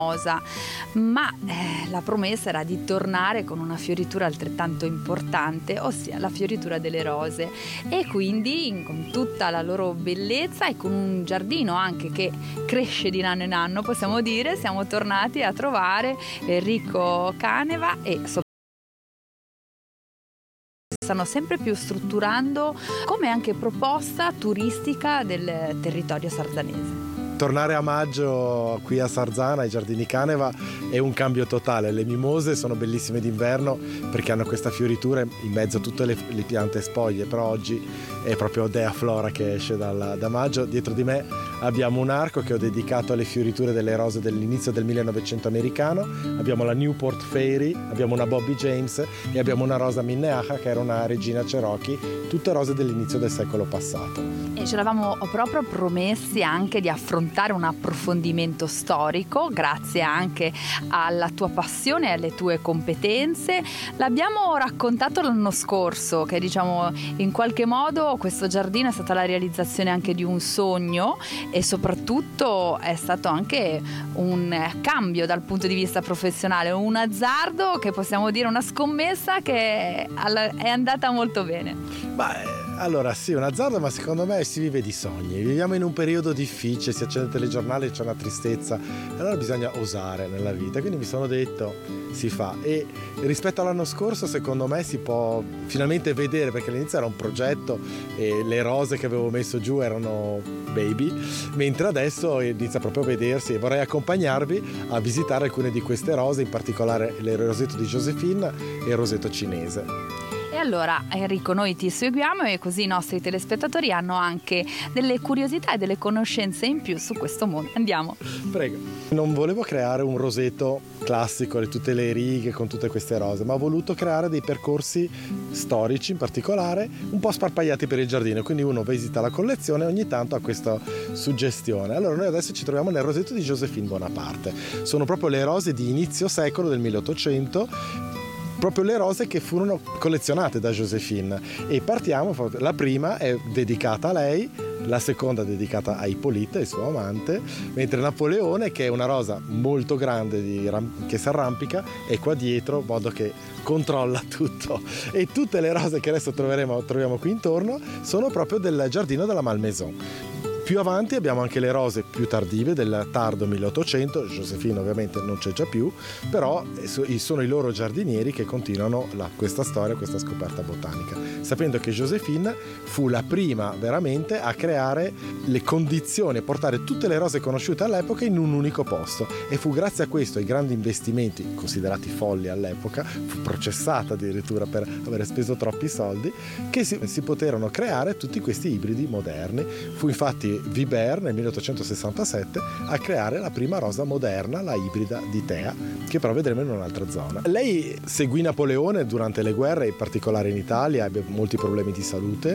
ma la promessa era di tornare con una fioritura altrettanto importante, ossia la fioritura delle rose, e quindi con tutta la loro bellezza e con un giardino anche che cresce di anno in anno, possiamo dire, siamo tornati a trovare Enrico Caneva e stanno sempre più strutturando come anche proposta turistica del territorio sarzanese. Tornare a maggio qui a Sarzana, ai Giardini Caneva, è un cambio totale. Le mimose sono bellissime d'inverno perché hanno questa fioritura in mezzo a tutte le piante spoglie, però oggi è proprio Dea Flora che esce da maggio. Dietro di me abbiamo un arco che ho dedicato alle fioriture delle rose dell'inizio del 1900 americano, abbiamo la Newport Fairy, abbiamo una Bobby James e abbiamo una rosa Minnehaha che era una regina Cherokee, tutte rose dell'inizio del secolo passato. E ce l'avamo proprio promessi anche di affrontare un approfondimento storico, grazie anche alla tua passione e alle tue competenze. L'abbiamo raccontato l'anno scorso, che diciamo in qualche modo questo giardino è stata la realizzazione anche di un sogno e soprattutto è stato anche un cambio dal punto di vista professionale, un azzardo, che possiamo dire una scommessa che è andata molto bene. Allora sì, un azzardo, ma secondo me si vive di sogni. Viviamo in un periodo difficile, si accende il telegiornale e c'è una tristezza, allora bisogna osare nella vita, quindi mi sono detto si fa, e rispetto all'anno scorso secondo me si può finalmente vedere, perché all'inizio era un progetto e le rose che avevo messo giù erano baby, mentre adesso inizia proprio a vedersi, e vorrei accompagnarvi a visitare alcune di queste rose, in particolare il roseto di Joséphine e il roseto cinese. E allora Enrico, noi ti seguiamo e così i nostri telespettatori hanno anche delle curiosità e delle conoscenze in più su questo mondo. Andiamo. Prego. Non volevo creare un roseto classico, tutte le righe con tutte queste rose, ma ho voluto creare dei percorsi storici in particolare un po' sparpagliati per il giardino, quindi uno visita la collezione e ogni tanto ha questa suggestione. Allora noi adesso ci troviamo nel roseto di Joséphine Bonaparte, sono proprio le rose di inizio secolo del 1800, proprio le rose che furono collezionate da Joséphine, e partiamo, la prima è dedicata a lei, la seconda dedicata a Ippolite, il suo amante, mentre Napoleone, che è una rosa molto grande che si arrampica, è qua dietro in modo che controlla tutto, e tutte le rose che adesso troviamo qui intorno sono proprio del giardino della Malmaison. Più avanti abbiamo anche le rose più tardive del tardo 1800, Joséphine ovviamente non c'è già più, però sono i loro giardinieri che continuano questa storia, questa scoperta botanica, sapendo che Joséphine fu la prima veramente a creare le condizioni, a portare tutte le rose conosciute all'epoca in un unico posto, e fu grazie a questo, ai grandi investimenti considerati folli all'epoca, fu processata addirittura per aver speso troppi soldi, che si poterono creare tutti questi ibridi moderni. Fu infatti Vibert nel 1867 a creare la prima rosa moderna, la ibrida di Thea, che però vedremo in un'altra zona. Lei seguì Napoleone durante le guerre, in particolare in Italia, ebbe molti problemi di salute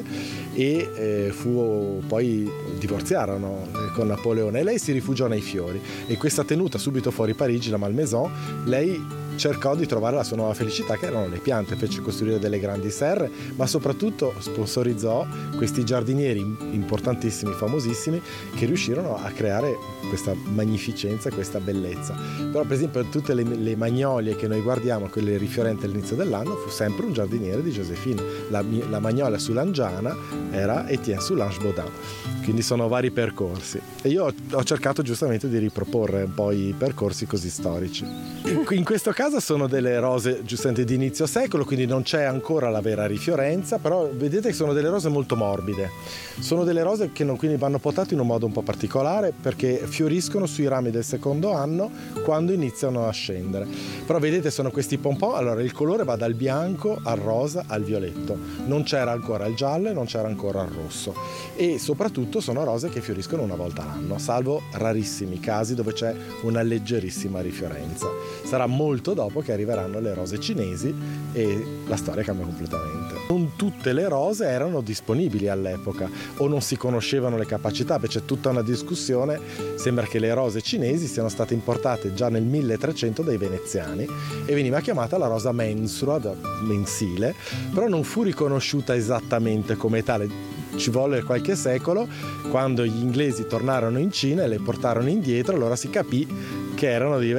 e poi divorziarono con Napoleone, e lei si rifugiò nei fiori, e questa tenuta subito fuori Parigi, la Malmaison, lei cercò di trovare la sua nuova felicità, che erano le piante, fece costruire delle grandi serre, ma soprattutto sponsorizzò questi giardinieri importantissimi, famosissimi, che riuscirono a creare questa magnificenza, questa bellezza. Però per esempio tutte le magnolie che noi guardiamo, quelle rifiorenti all'inizio dell'anno, fu sempre un giardiniere di Joséphine. La magnolia soulangiana era Étienne Soulange Bodin, quindi sono vari percorsi, e io ho cercato giustamente di riproporre un po' i percorsi così storici. In questo caso sono delle rose giustamente di inizio secolo, quindi non c'è ancora la vera rifiorenza, però vedete che sono delle rose molto morbide, sono delle rose che quindi vanno potate in un modo un po' particolare, perché fioriscono sui rami del secondo anno quando iniziano a scendere. Però vedete sono questi pompon, allora il colore va dal bianco al rosa al violetto, non c'era ancora il giallo e non c'era ancora il rosso, e soprattutto sono rose che fioriscono una volta l'anno, salvo rarissimi casi dove c'è una leggerissima rifiorenza. Sarà molto dopo che arriveranno le rose cinesi e la storia cambia completamente. Non tutte le rose erano disponibili all'epoca o non si conoscevano le capacità, c'è tutta una discussione. Sembra che le rose cinesi siano state importate già nel 1300 dai veneziani e veniva chiamata la rosa mensua, mensile, però non fu riconosciuta esattamente come tale. Ci volle qualche secolo, quando gli inglesi tornarono in Cina e le portarono indietro, allora si capì che erano